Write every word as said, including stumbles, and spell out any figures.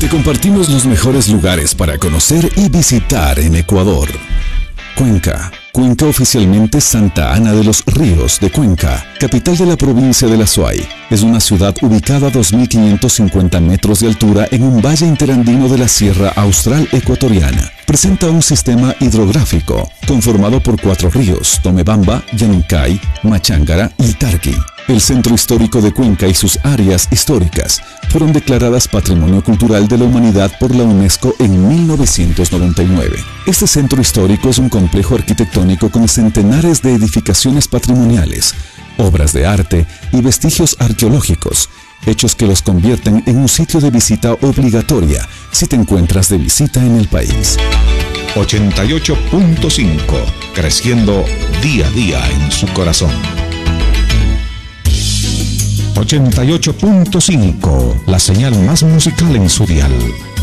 Te compartimos los mejores lugares para conocer y visitar en Ecuador. Cuenca. Cuenca, oficialmente Santa Ana de los Ríos de Cuenca, capital de la provincia de La Suay. Es una ciudad ubicada a dos mil quinientos cincuenta metros de altura en un valle interandino de la Sierra Austral Ecuatoriana. Presenta un sistema hidrográfico conformado por cuatro ríos: Tomebamba, Yanuncay, Machángara y Tarqui. El centro histórico de Cuenca y sus áreas históricas fueron declaradas Patrimonio Cultural de la Humanidad por la UNESCO en mil novecientos noventa y nueve. Este centro histórico es un complejo arquitectónico con centenares de edificaciones patrimoniales, obras de arte y vestigios arqueológicos, hechos que los convierten en un sitio de visita obligatoria si te encuentras de visita en el país. ochenta y ocho punto cinco, creciendo día a día en su corazón. ochenta y ocho punto cinco, la señal más musical en su dial.